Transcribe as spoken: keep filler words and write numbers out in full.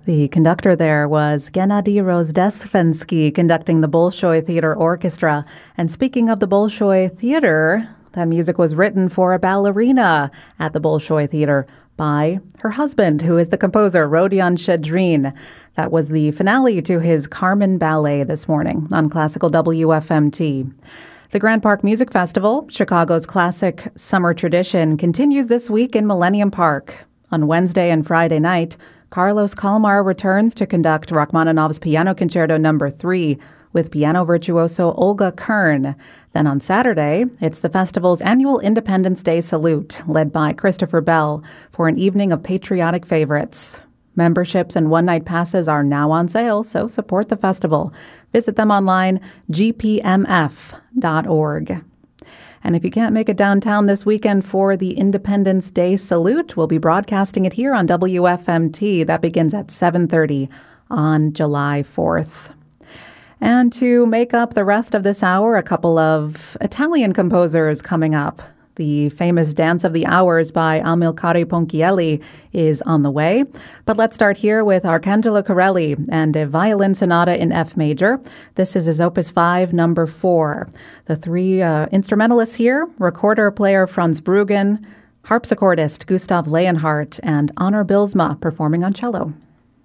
The conductor there was Gennady Rozdestvensky, conducting the Bolshoi Theater Orchestra. And speaking of the Bolshoi Theater, that music was written for a ballerina at the Bolshoi Theater by her husband, who is the composer, Rodion Shchedrin. That was the finale to his Carmen Ballet this morning on Classical W F M T. The Grand Park Music Festival, Chicago's classic summer tradition, continues this week in Millennium Park. On Wednesday and Friday night, Carlos Kalmar returns to conduct Rachmaninoff's Piano Concerto Number three with piano virtuoso Olga Kern. Then on Saturday, it's the festival's annual Independence Day Salute, led by Christopher Bell, for an evening of patriotic favorites. Memberships and one-night passes are now on sale, so support the festival. Visit them online, g p m f dot org. And if you can't make it downtown this weekend for the Independence Day Salute, we'll be broadcasting it here on W F M T. That begins at seven thirty on July fourth. And to make up the rest of this hour, a couple of Italian composers coming up. The famous Dance of the Hours by Amilcare Ponchielli is on the way. But let's start here with Arcangelo Corelli and a violin sonata in F major. This is his Opus five, number four. The three uh, instrumentalists here, recorder player Franz Bruggen, harpsichordist Gustav Leonhardt, and Honor Bilsma performing on cello.